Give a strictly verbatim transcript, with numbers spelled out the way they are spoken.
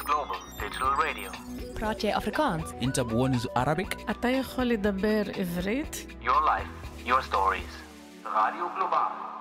Global Digital Radio. praat jy Afrikaans? انت بونز Arabic? אתה יכול לדבר עברית? Your life, your stories. Radio Global.